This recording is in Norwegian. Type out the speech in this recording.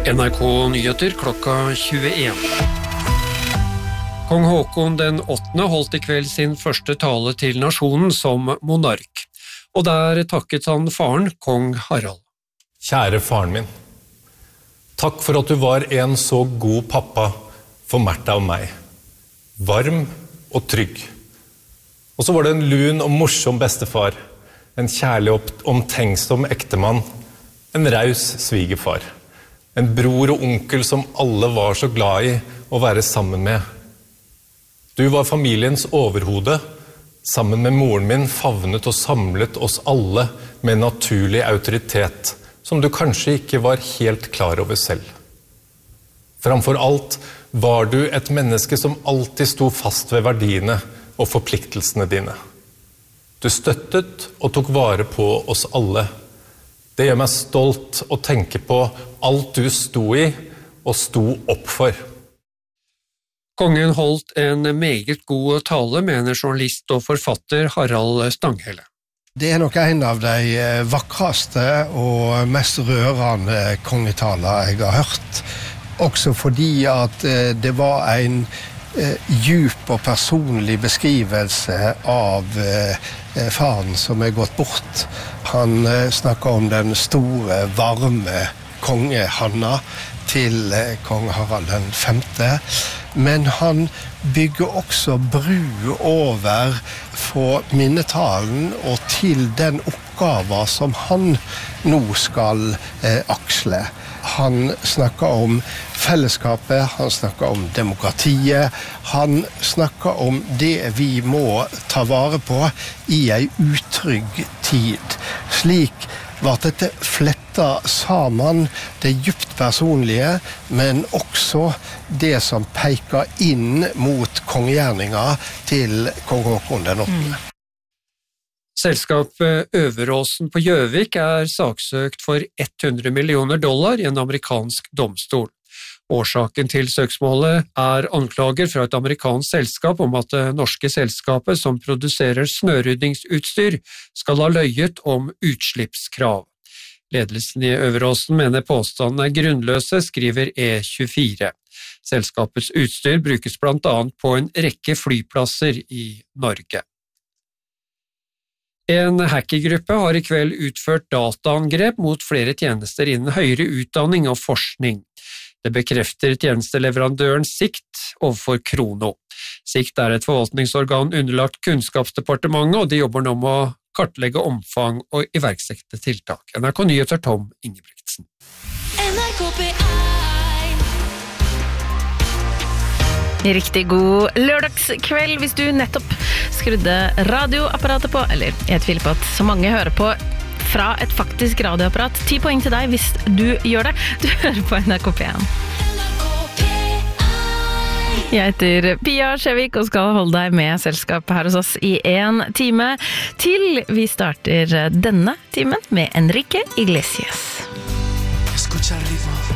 NRK Nyheter klokka 21. Kong Håkon den 8. holdt I kveld sin første tale til nasjonen som monark, og der takket han faren, kong Harald. Kjære faren min, takk for at du var en så god pappa for Märtha og meg. Varm og trygg. Og så var det en lun og morsom bestefar, en kjærlig og omtenksom ektemann, en raus svigerfar. En bror og onkel som alle var så glad I å være sammen med. Du var familiens overhode. Sammen med moren min favnet og samlet oss alle med naturlig autoritet, som du kanskje ikke var helt klar over selv. Framfor alt var du et menneske som alltid sto fast ved verdiene og forpliktelsene dine. Du støttet og tok vare på oss alle. Det gjør meg stolt å tenke på alt du sto I og sto opp for. Kongen holdt en meget god tale, mener journalist og forfatter Harald Stanghelle. Det nok en av de vakreste og mest rørende kongetaler jeg har hørt. Også fordi at det var en djup og personlig beskrivelse av faren som gått bort. Han snakket om den store, varme kongehanna til kong Harald den 5. Men han bygger også bru over for minnetalen og til den oppgaven som han nå skal aksle. Han snakker om fellesskapet, han snakker om demokratiet, han snakker om det vi må ta vare på I en utrygg tid. Slik var dette fletta sammen, det djupt personlige, men også det som peker inn mot kongegjerninga til kong Håkon den 8. Selskapet Øveråsen på Gjøvik saksøkt for $100 millioner I en amerikansk domstol. Årsaken til søksmålet anklager fra et amerikansk selskap om at det norske selskapet som produserer snørydningsutstyr skal ha løyet om utslippskrav. Ledelsen I Øveråsen mener påstandene grunnløse, skriver E24. Selskapets utstyr brukes blant annet på en rekke flyplasser I Norge. En hackergruppe har I kveld utført dataangrep mot flere tjenester innen høyere utdanning og forskning. Det bekrefter tjenesteleverandøren Sikt overfor Krono. Sikt et forvaltningsorgan underlagt Kunnskapsdepartementet, og de jobber nå med å kartlegge omfang og iverksette tiltak. NRK Nyheter Tom Ingebrigtsen. Riktig god lørdagskveld hvis du nettopp skrudde radioapparatet på, eller jeg tviler på at så mange hører på fra et faktisk radioapparat. 10 poeng til deg hvis du gjør det. Du hører på NRK P1. Jeg heter Pia Skjevik og skal holde deg med selskap her hos oss I 1 time, til vi starter denne timen med Enrique Iglesias. Escucha el ritmo.